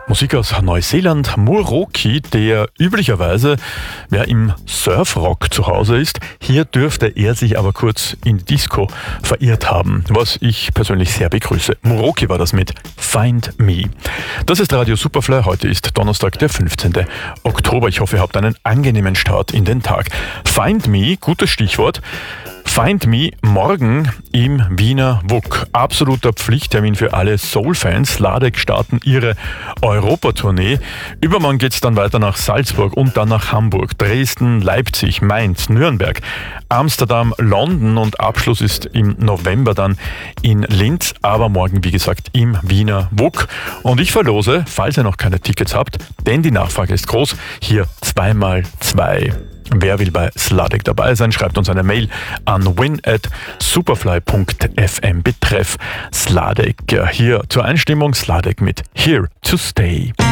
Musik aus Neuseeland, Muroki, der üblicherweise im Surfrock zu Hause ist. Hier dürfte er sich aber kurz in die Disco verirrt haben, was ich persönlich sehr begrüße. Muroki war das mit Find Me. Das ist Radio Superfly, heute ist Donnerstag, der 15. Oktober. Ich hoffe, ihr habt einen angenehmen Start in den Tag. Find Me, gutes Stichwort. Find Me morgen im Wiener WUK. Absoluter Pflichttermin für alle Soul-Fans. Sladek starten ihre Europatournee. Übermorgen geht's dann weiter nach Salzburg und dann nach Hamburg, Dresden, Leipzig, Mainz, Nürnberg, Amsterdam, London und Abschluss ist im November dann in Linz, aber morgen wie gesagt im Wiener WUK. Und ich verlose, falls ihr noch keine Tickets habt, denn die Nachfrage ist groß, hier 2x2. Wer will bei Sladek dabei sein, schreibt uns eine Mail an win@superfly.fm betreff Sladek. Hier zur Einstimmung Sladek mit Here to Stay.